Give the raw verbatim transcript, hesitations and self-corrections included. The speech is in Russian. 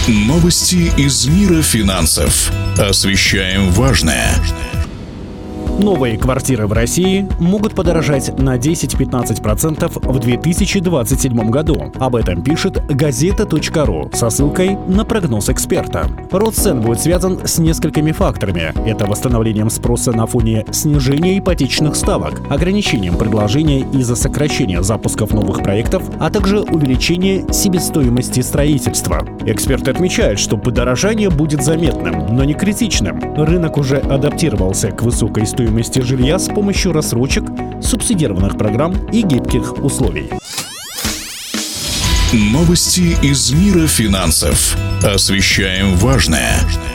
Новости из мира финансов. Освещаем важное. Новые квартиры в России могут подорожать на десять-пятнадцать процентов в две тысячи двадцать седьмом году. Об этом пишет газета точка ру со ссылкой на прогноз эксперта. Рост цен будет связан с несколькими факторами. Это восстановлением спроса на фоне снижения ипотечных ставок, ограничением предложения из-за сокращения запусков новых проектов, а также увеличение себестоимости строительства. Эксперты отмечают, что подорожание будет заметным, но не критичным. Рынок уже адаптировался к высокой стоимости жилья с помощью рассрочек, субсидированных программ и гибких условий. Новости из мира финансов. Освещаем важное.